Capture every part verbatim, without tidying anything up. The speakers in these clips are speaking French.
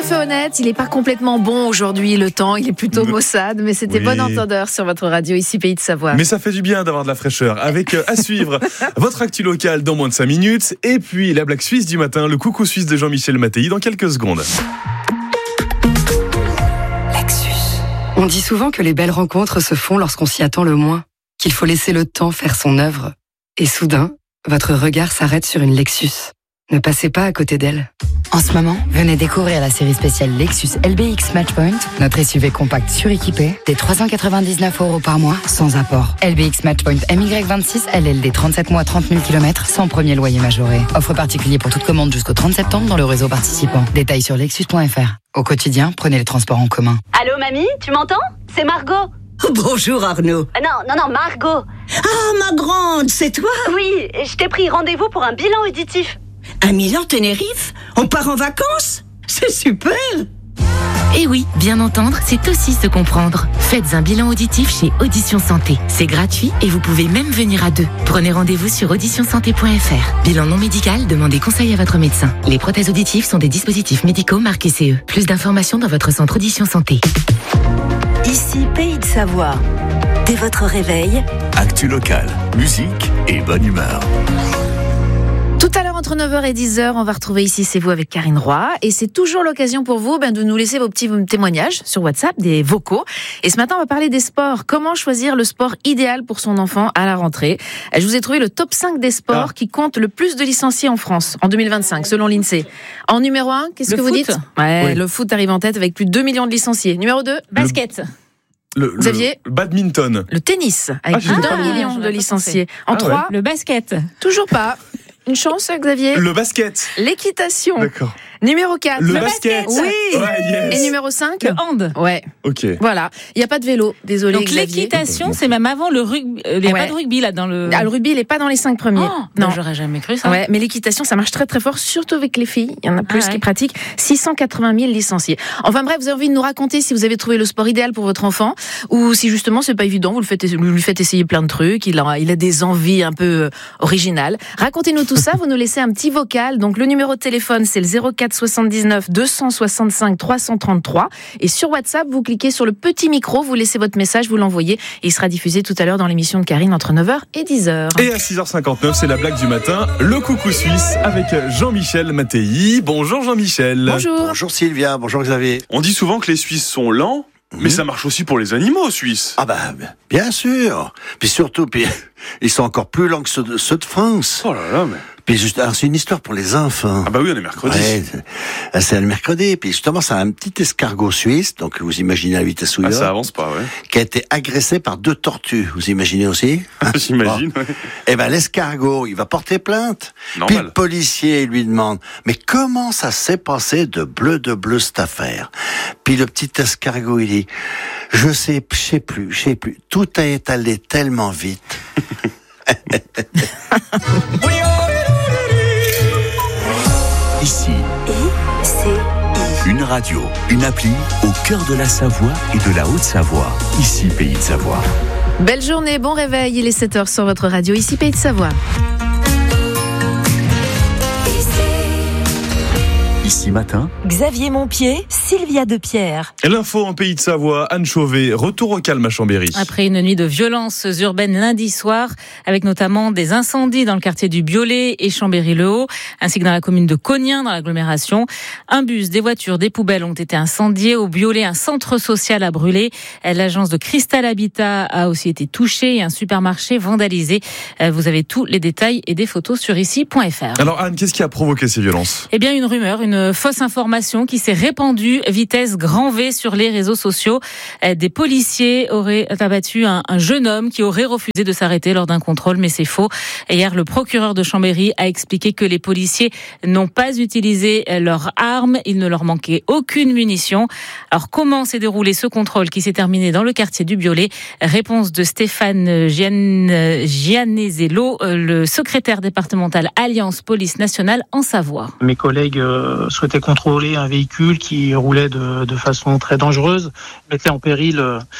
fait honnête, il n'est pas complètement bon aujourd'hui, le temps, il est plutôt maussade, mais c'était Oui. bon entendeur sur votre radio, ici Pays de Savoie. Mais ça fait du bien d'avoir de la fraîcheur. Avec euh, à suivre votre actu locale dans moins de cinq minutes. Et puis la blague suisse du matin, le coucou suisse de Jean-Michel Mattei dans quelques secondes. Lexus. On dit souvent que les belles rencontres se font lorsqu'on s'y attend le moins, qu'il faut laisser le temps faire son œuvre. Et soudain, votre regard s'arrête sur une Lexus. Ne passez pas à côté d'elle. En ce moment, venez découvrir la série spéciale Lexus L B X Matchpoint, notre S U V compact suréquipé, des trois cent quatre-vingt-dix-neuf euros par mois, sans apport. L B X Matchpoint M Y vingt-six, L L D trente-sept mois, trente mille kilomètres, sans premier loyer majoré. Offre particulier pour toute commande jusqu'au trente septembre dans le réseau participant. Détails sur lexus point f r. Au quotidien, prenez les transports en commun. Allô, mamie, tu m'entends? C'est Margot. Bonjour Arnaud. Ah non, non, non, Margot. Ah, ma grande, c'est toi? Oui, je t'ai pris rendez-vous pour un bilan auditif. À Milan, Tenerife? On part en vacances? C'est super! Et oui, bien entendre, c'est aussi se comprendre. Faites un bilan auditif chez Audition Santé. C'est gratuit et vous pouvez même venir à deux. Prenez rendez-vous sur audition santé point f r. Bilan non médical, demandez conseil à votre médecin. Les prothèses auditives sont des dispositifs médicaux marqués C E. Plus d'informations dans votre centre Audition Santé. Ici Pays de Savoie. Dès votre réveil, actu locale, musique et bonne humeur. Tout à l'heure, entre neuf heures et dix heures, on va retrouver Ici C'est vous avec Karine Roy. Et c'est toujours l'occasion pour vous ben, de nous laisser vos petits témoignages sur WhatsApp, des vocaux. Et ce matin, on va parler des sports. Comment choisir le sport idéal pour son enfant à la rentrée? Je vous ai trouvé le top cinq des sports ah. qui comptent le plus de licenciés en France en deux mille vingt-cinq, selon l'INSEE. En numéro un, qu'est-ce le que foot. vous dites? Ouais, oui. Le foot arrive en tête avec plus de deux millions de licenciés. Numéro deux, basket. Le, le, Xavier? Le badminton. Le tennis, avec ah, plus de un millions de licenciés. En ah, trois, ouais. Le basket. Toujours pas. Une chance, Xavier? Le basket. L'équitation. D'accord. Numéro quatre. Le, le basket. basket. Oui. Ouais, yes. Et numéro cinq. Le hand. Ouais. Ok. Voilà. Il n'y a pas de vélo. Désolé. Donc Xavier. l'équitation, c'est même avant le rugby. Il n'y a ouais. pas de rugby là dans le. Ah, le rugby, il n'est pas dans les cinq premiers. Oh, non. Ben, j'aurais jamais cru ça. Ouais, mais l'équitation, ça marche très très fort, surtout avec les filles. Il y en a plus ah, ouais. qui pratiquent. six cent quatre-vingt mille licenciés. Enfin bref, vous avez envie de nous raconter si vous avez trouvé le sport idéal pour votre enfant ou si justement c'est pas évident, vous le faites, vous lui faites essayer plein de trucs, il a, il a des envies un peu originales. Racontez-nous tout ça, vous nous laissez un petit vocal. Donc le numéro de téléphone, c'est le zéro quatre soixante-dix-neuf deux cent soixante-cinq trois cent trente-trois. Et sur WhatsApp, vous cliquez sur le petit micro, vous laissez votre message, vous l'envoyez et il sera diffusé tout à l'heure dans l'émission de Karine entre neuf heures et dix heures. Et à six heures cinquante-neuf, c'est la blague du matin, le coucou suisse avec Jean-Michel Mattei. Bonjour Jean-Michel. Bonjour. Bonjour Sylvia, bonjour Xavier. On dit souvent que les Suisses sont lents, mmh. mais ça marche aussi pour les animaux suisses. Ah bah, bien sûr. Puis surtout, puis, ils sont encore plus lents que ceux de, ceux de France. Oh là là, mais... Puis juste, alors c'est une histoire pour les enfants. Ah bah oui, on est mercredi. Ouais, c'est, c'est le mercredi. Puis justement, c'est un petit escargot suisse, donc vous imaginez la vitesse où il ah, va. Ça avance pas, ouais. Qui a été agressé par deux tortues. Vous imaginez aussi? J'imagine, bon. ouais. Eh ben, l'escargot, il va porter plainte. Normal. Puis le policier, il lui demande, mais comment ça s'est passé de bleu de bleu cette affaire? Puis le petit escargot, il dit, je sais, je sais plus, je sais plus. Tout a étalé tellement vite. Ici, I C I. une radio, une appli au cœur de la Savoie et de la Haute-Savoie. Ici, Pays de Savoie. Belle journée, bon réveil, il est sept heures sur votre radio, ici Pays de Savoie. Ici matin, Xavier Montpied, Sylvia Depierre. L'info en Pays de Savoie, Anne Chauvet, retour au calme à Chambéry. Après une nuit de violences urbaines lundi soir, avec notamment des incendies dans le quartier du Biolay et Chambéry-le-Haut, ainsi que dans la commune de Cognien, dans l'agglomération. Un bus, des voitures, des poubelles ont été incendiés. Au Biolay, un centre social a brûlé. L'agence de Cristal Habitat a aussi été touchée et un supermarché vandalisé. Vous avez tous les détails et des photos sur ici point f r. Alors Anne, qu'est-ce qui a provoqué ces violences? Eh bien, une rumeur, une fausse information qui s'est répandue vitesse grand V sur les réseaux sociaux. Des policiers auraient abattu un, un jeune homme qui aurait refusé de s'arrêter lors d'un contrôle, mais c'est faux. Hier, le procureur de Chambéry a expliqué que les policiers n'ont pas utilisé leurs armes, il ne leur manquait aucune munition. Alors, comment s'est déroulé ce contrôle qui s'est terminé dans le quartier du Biolay? Réponse de Stéphane Gian... Gianezello, le secrétaire départemental Alliance Police Nationale en Savoie. Mes collègues euh, souhaitait contrôler un véhicule qui roulait de, de façon très dangereuse, mettait en péril euh,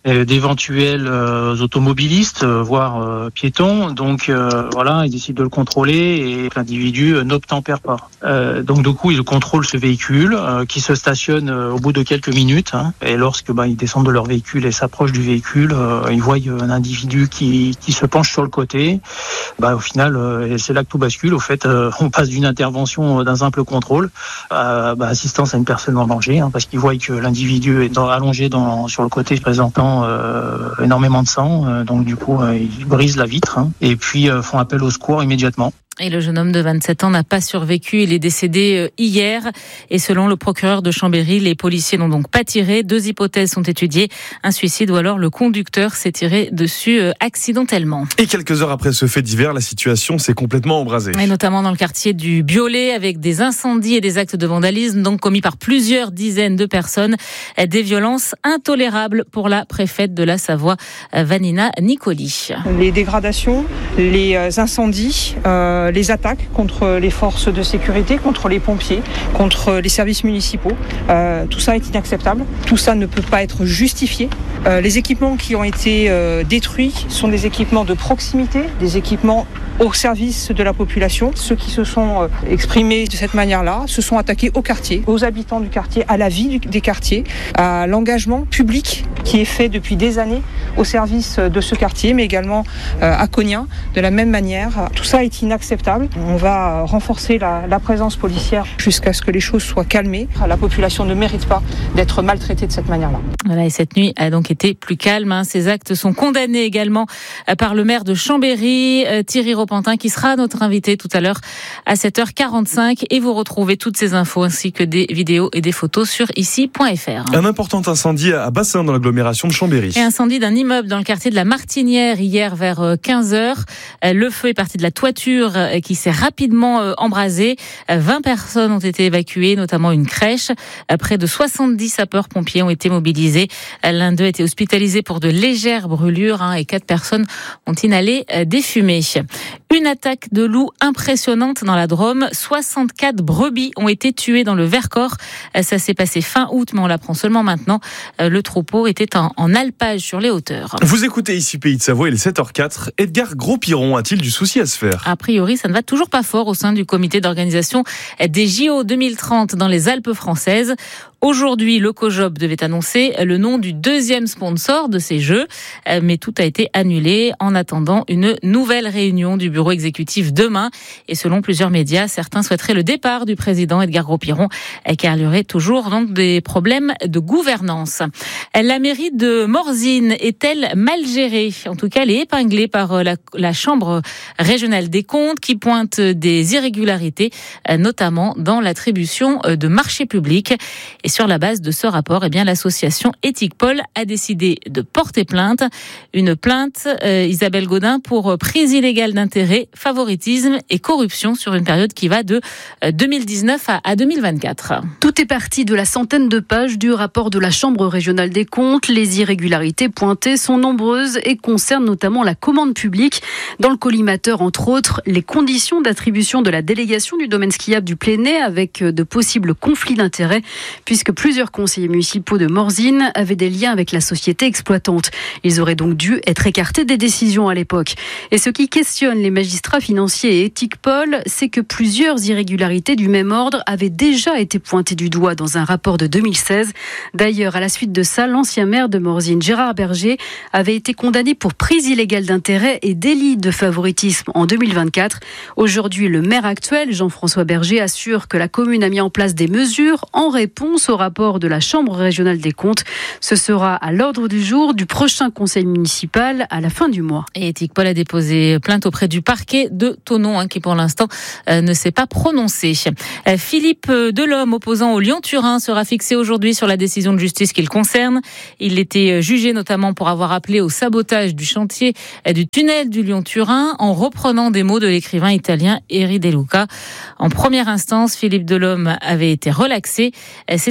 euh, d'éventuels euh, automobilistes, euh, voire euh, piétons. Donc euh, voilà, ils décident de le contrôler et l'individu euh, n'obtempère pas. Euh, donc du coup, ils contrôlent ce véhicule euh, qui se stationne euh, au bout de quelques minutes. Hein, et lorsque bah, ils descendent de leur véhicule et s'approchent du véhicule, euh, ils voient un individu qui, qui se penche sur le côté. Bah, au final, euh, c'est là que tout bascule. Au fait, euh, on passe d'une intervention d'un simple contrôle à bah, assistance à une personne en danger, hein, parce qu'ils voient que l'individu est dans, allongé dans, sur le côté présentant euh, énormément de sang. Euh, donc du coup, euh, ils brisent la vitre hein, et puis euh, font appel au secours immédiatement. Et le jeune homme de vingt-sept ans n'a pas survécu. Il est décédé hier. Et selon le procureur de Chambéry, les policiers n'ont donc pas tiré. Deux hypothèses sont étudiées. Un suicide ou alors le conducteur s'est tiré dessus accidentellement. Et quelques heures après ce fait divers, la situation s'est complètement embrasée. Et notamment dans le quartier du Biolay, avec des incendies et des actes de vandalisme donc commis par plusieurs dizaines de personnes. Des violences intolérables pour la préfète de la Savoie, Vanina Nicoli. Les dégradations, les incendies, euh, les attaques contre les forces de sécurité, contre les pompiers, contre les services municipaux. Euh, tout ça est inacceptable. Tout ça ne peut pas être justifié. Euh, les équipements qui ont été euh, détruits sont des équipements de proximité, des équipements au service de la population. Ceux qui se sont euh, exprimés de cette manière-là se sont attaqués au quartier, aux habitants du quartier, à la vie du, des quartiers, à l'engagement public qui est fait depuis des années au service de ce quartier, mais également euh, à Cognin, de la même manière. Tout ça est inacceptable. On va renforcer la, la présence policière jusqu'à ce que les choses soient calmées. La population ne mérite pas d'être maltraitée de cette manière-là. Voilà, et cette nuit a donc été plus calme. Hein. Ces actes sont condamnés également par le maire de Chambéry, Thierry Repentin, qui sera notre invité tout à l'heure à sept heures quarante-cinq. Et vous retrouvez toutes ces infos ainsi que des vidéos et des photos sur ici point f r. Un important incendie à Bassin dans l'agglomération de Chambéry. Et incendie d'un immeuble dans le quartier de la Martinière hier vers quinze heures. Le feu est parti de la toiture qui s'est rapidement embrasé. vingt personnes ont été évacuées, notamment une crèche. Près de soixante-dix sapeurs-pompiers ont été mobilisés. L'un d'eux a été hospitalisé pour de légères brûlures hein, et quatre personnes ont inhalé des fumées. Une attaque de loups impressionnante dans la Drôme. soixante-quatre brebis ont été tuées dans le Vercors. Ça s'est passé fin août, mais on l'apprend seulement maintenant. Le troupeau était en, en alpage sur les hauteurs. Vous écoutez ici Pays de Savoie, il est sept heures quatre. Edgar Gros-Piron a-t-il du souci à se faire ? A priori, ça ne va toujours pas fort au sein du comité d'organisation des J O deux mille trente dans les Alpes françaises. Aujourd'hui, le COJOP devait annoncer le nom du deuxième sponsor de ces Jeux, mais tout a été annulé en attendant une nouvelle réunion du bureau exécutif demain. Et selon plusieurs médias, certains souhaiteraient le départ du président Edgar Gros-Piron, car il y aurait toujours donc des problèmes de gouvernance. La mairie de Morzine est-elle mal gérée ? En tout cas, elle est épinglée par la, la Chambre régionale des comptes qui pointe des irrégularités, notamment dans l'attribution de marchés publics. Et sur la base de ce rapport, eh bien, l'association Éthique-Pol a décidé de porter plainte. Une plainte, euh, Isabelle Gaudin, pour prise illégale d'intérêt, favoritisme et corruption sur une période qui va de deux mille dix-neuf à deux mille vingt-quatre. Tout est parti de la centaine de pages du rapport de la Chambre régionale des comptes. Les irrégularités pointées sont nombreuses et concernent notamment la commande publique. Dans le collimateur, entre autres, les conditions d'attribution de la délégation du domaine skiable du Plénay avec de possibles conflits d'intérêts, puisque plusieurs conseillers municipaux de Morzine avaient des liens avec la société exploitante. Ils auraient donc dû être écartés des décisions à l'époque. Et ce qui questionne les magistrats financiers et Éthique-Pol, c'est que plusieurs irrégularités du même ordre avaient déjà été pointées du doigt dans un rapport de deux mille seize. D'ailleurs, à la suite de ça, l'ancien maire de Morzine, Gérard Berger, avait été condamné pour prise illégale d'intérêt et délit de favoritisme en deux mille vingt-quatre. Aujourd'hui, le maire actuel, Jean-François Berger, assure que la commune a mis en place des mesures en réponse au rapport de la Chambre régionale des comptes. Ce sera à l'ordre du jour du prochain conseil municipal à la fin du mois. Et Éthique-Pol a déposé plainte auprès du parquet de Thonon, hein, qui pour l'instant euh, ne s'est pas prononcé. Euh, Philippe Delhomme, opposant au Lyon-Turin, sera fixé aujourd'hui sur la décision de justice qui le concerne. Il était jugé notamment pour avoir appelé au sabotage du chantier euh, du tunnel du Lyon-Turin en reprenant des mots de l'écrivain italien Eri De Luca. En première instance, Philippe Delhomme avait été relaxé. Euh, c'est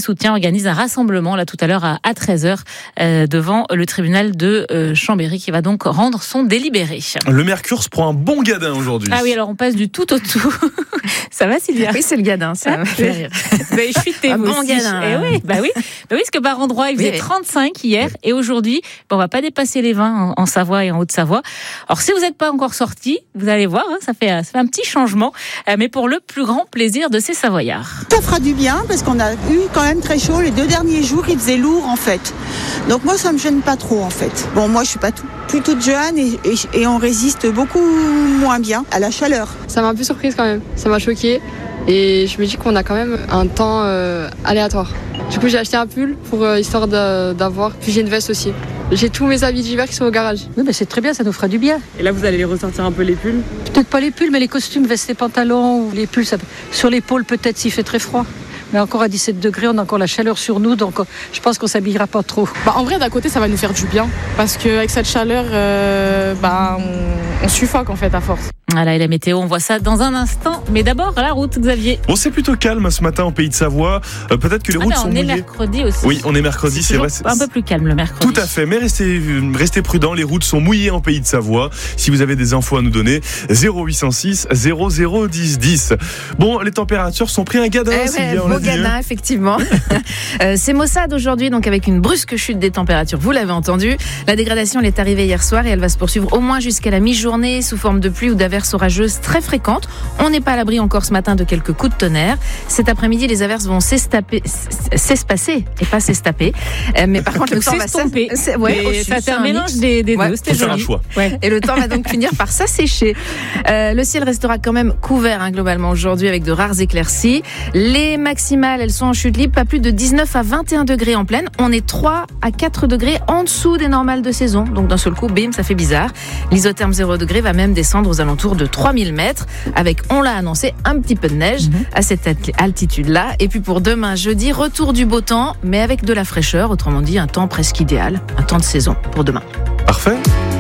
soutiens organisent un rassemblement là tout à l'heure à, à treize heures euh, devant le tribunal de euh, Chambéry qui va donc rendre son délibéré. Le Mercure se prend un bon gadin aujourd'hui. Ah oui, alors on passe du tout au tout. Ça va, Sylvia? Oui, c'est le gadin, ça me fait rire. Vous avez chuté, un vous bon aussi. gadin. Eh oui, bah oui. Bah oui, parce que par endroit, il faisait oui, oui. trente-cinq hier et aujourd'hui, bon, on va pas dépasser les vingt en, en Savoie et en Haute-Savoie. Alors si vous n'êtes pas encore sortis, vous allez voir, hein, ça, fait, ça fait un petit changement, euh, mais pour le plus grand plaisir de ces Savoyards. Ça fera du bien parce qu'on a eu quand même très chaud les deux derniers jours, il faisait lourd en fait. Donc moi ça me gêne pas trop en fait. Bon, moi je suis pas tout, plus toute jeune et, et, et on résiste beaucoup moins bien à la chaleur. Ça m'a un peu surprise quand même, ça m'a choquée et je me dis qu'on a quand même un temps euh, aléatoire. Du coup j'ai acheté un pull pour euh, histoire de, d'avoir, puis j'ai une veste aussi. J'ai tous mes habits d'hiver qui sont au garage. Oui, mais c'est très bien, ça nous fera du bien. Et là, vous allez ressortir un peu les pulls? Peut-être pas les pulls, mais les costumes, vestes et pantalons, ou les pulls, ça... sur l'épaule peut-être s'il fait très froid. Mais encore à dix-sept degrés, on a encore la chaleur sur nous, donc je pense qu'on s'habillera pas trop. Bah, en vrai, d'un côté, ça va nous faire du bien, parce qu'avec cette chaleur, euh, bah, on, on suffoque en fait à force. Voilà, et la météo, on voit ça dans un instant. Mais d'abord, la route, Xavier. Bon, c'est plutôt calme ce matin en Pays de Savoie. Euh, peut-être que les ah, routes mais sont on mouillées. On est mercredi aussi. Oui, on est mercredi, c'est, c'est vrai. C'est un peu plus calme le mercredi. Tout à fait, mais restez, restez prudents, les routes sont mouillées en Pays de Savoie. Si vous avez des infos à nous donner, zéro huit cent six zéro zéro dix dix. Bon, les températures sont pris un gadin, eh Sylvia, ouais, on beau l'a dit, gadin, hein. effectivement. euh, c'est Mossad aujourd'hui, donc avec une brusque chute des températures, vous l'avez entendu. La dégradation, elle est arrivée hier soir et elle va se poursuivre au moins jusqu'à la mi-journée sous forme de pluie ou d'averses orageuses très fréquentes. On n'est pas à l'abri encore ce matin de quelques coups de tonnerre. Cet après-midi, les averses vont s'estaper, s'espacer et pas s'estaper. Euh, mais par contre, le temps va s'estomper. C'est, ouais, mais aussi, ça fait un mélange des, des ouais, deux. C'était joli. Ouais. Et le temps va donc finir par s'assécher. Euh, le ciel restera quand même couvert hein, globalement aujourd'hui avec de rares éclaircies. Les maximales, elles sont en chute libre, pas plus de dix-neuf à vingt et un degrés en pleine. On est trois à quatre degrés en dessous des normales de saison. Donc d'un seul coup, bim, ça fait bizarre. L'isotherme zéro degré va même descendre aux alentours de trois mille mètres. Avec, on l'a annoncé, un petit peu de neige mmh. à cette altitude-là. Et puis pour demain, jeudi, retour du beau temps, mais avec de la fraîcheur, autrement dit un temps presque idéal, un temps de saison pour demain. Parfait.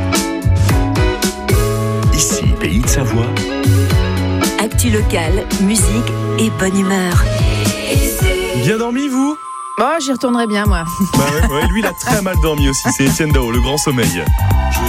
Ici, Pays de Savoie. Actu locale, musique et bonne humeur. Bien dormi, vous? Oh, j'y retournerai bien, moi. Bah ouais, ouais, lui, il a très mal dormi aussi. C'est Etienne Dao, le grand sommeil.